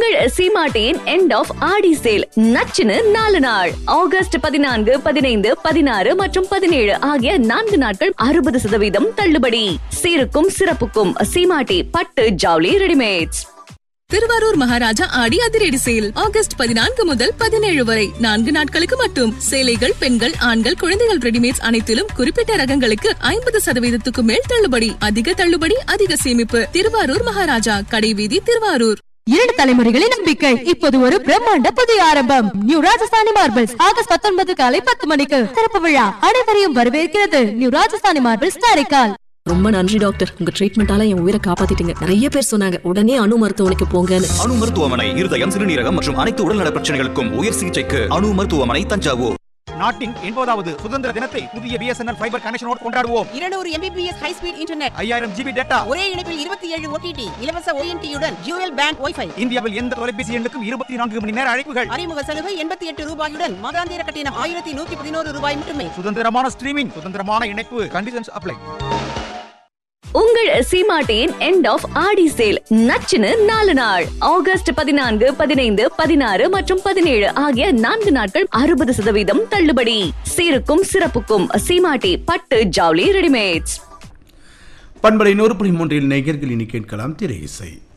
உங்கள் சீமாட்டியின் end of Aadi sale நச்சுன்னு 4 நாள் ஆகஸ்ட் 14, 15, 16 மற்றும் 17 ஆகிய 4 நாட்கள் 60% தள்ளுபடி. சீருக்கும் சிறப்புக்கும் சீமாட்டி பட்டு ஜவுளி ரெடிமேட்ஸ். திருவாரூர் மகாராஜா ஆடி அதிரடி சேல் ஆகஸ்ட் 14 முதல் 17 வரை 4 நாட்களுக்கு மட்டும். சேலைகள், பெண்கள், ஆண்கள், குழந்தைகள் ரெடிமேட்ஸ் அனைத்திலும் குறிப்பிட்ட ரகங்களுக்கு 50% மேல் தள்ளுபடி. அதிக தள்ளுபடி, அதிக சேமிப்பு. திருவாரூர் மகாராஜா, கடைவீதி, திருவாரூர். 2 தலைமுறைகளின் நம்பிக்கை இப்போது ஒரு பிரம்மாண்ட புதிய ஆரம்பம். நியூ ராஜஸ்தானி மார்பிள்ஸ் ஆகஸ்ட் 19 காலை 10 மணிக்கு திறப்பு விழா. அனைவரையும் வரவேற்கிறது நியூ ராஜஸ்தானி மார்பிள்ஸ் காரைக்கால். ரொம்ப நன்றி டாக்டர், உங்க ட்ரீட்மெண்டால என் உயிரை காப்பாத்திட்டீங்க. நிறைய பேர் சொன்னாங்க உடனே அணு மருத்துவமனைக்கு போங்கன்னு. அணு மருத்துவமனை இருதயம், சிறுநீரகம் மற்றும் அனைத்து உடல்நல பிரச்சனைகளுக்கும் உயர் சிகிச்சைக்கு அணு மருத்துவமனை, தஞ்சாவூர். நாட்டின் 80வது சுதந்திர தினத்தை புதிய BSNL ஃபைபர் கனெக்ஷனோடு கொண்டாடுவோம். 200 Mbps high speed internet, 5000 GB data, ஒரே இணைப்பில் 27 OTT, இலவச ONT-யுடன் டியூயல் பேண்ட் வைஃபை. இந்தியாவில் எந்த தொலைபேசி எண்ணுக்கும் 24 மணி நேர அழைப்புகள். அறிமுக சலுகை 88 ரூபாயுடன் மாதாந்திர கட்டணம் 1111 ரூபாய் மட்டுமே. சுதந்திரமான ஸ்ட்ரீமிங், சுதந்திரமான இணைப்பு. Conditions apply. உங்கள் சீமாட்டியின் எண்ட் ஆஃப் ஆடி சேல் நச்சுன்னு 4 நாள் ஆகஸ்ட் 14, 15, 16 மற்றும் 17 ஆகிய 4 நாட்கள் 60% தள்ளுபடி. சீருக்கும் சிறப்புக்கும் சீமாட்டி பட்டு ஜவுளி ரெடிமேட்ஸ். பண்பலை 100.3 நேயர்கள் இனி கேட்கலாம் திரை இசை.